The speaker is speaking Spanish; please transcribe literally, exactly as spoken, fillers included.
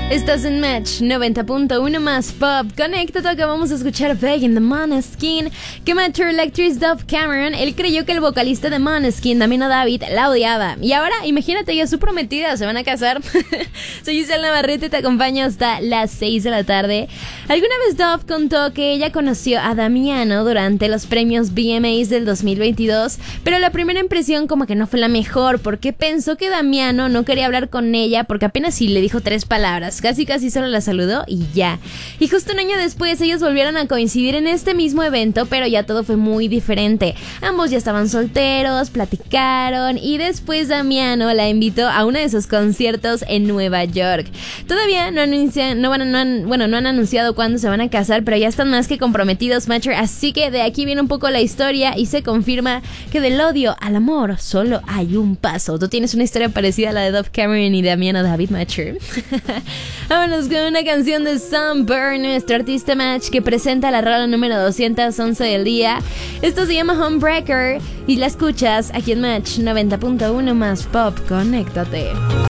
Estás en Match noventa punto uno más Pop. Conéctate, acabamos de escuchar Begging the Måneskin, que Mature Electric Dove Cameron, él creyó que el vocalista de Måneskin, Damiano David, la odiaba. Y ahora, imagínate, ya su prometida, se van a casar. Soy Giselle Navarrete y te acompaño hasta las seis de la tarde. Alguna vez Dove contó que ella conoció a Damiano durante los premios V M As del dos mil veintidós, pero la primera impresión como que no fue la mejor, porque pensó que Damiano no quería hablar con ella porque apenas sí le dijo tres palabras. Casi casi solo la saludó y ya. Y justo un año después ellos volvieron a coincidir en este mismo evento, pero ya todo fue muy diferente. Ambos ya estaban solteros, platicaron y después Damiano la invitó a uno de sus conciertos en Nueva York. Todavía no anuncian, no van a, no han, bueno, no han anunciado cuándo se van a casar, pero ya están más que comprometidos, Mature, así que de aquí viene un poco la historia y se confirma que del odio al amor solo hay un paso. ¿Tú tienes una historia parecida a la de Dove Cameron y Damiano David, Mature? Vámonos con una canción de Sunburn, nuestro artista Match, que presenta la rola número doscientos once del día. Esto se llama Homebreaker y la escuchas aquí en Match noventa punto uno más Pop. Conéctate.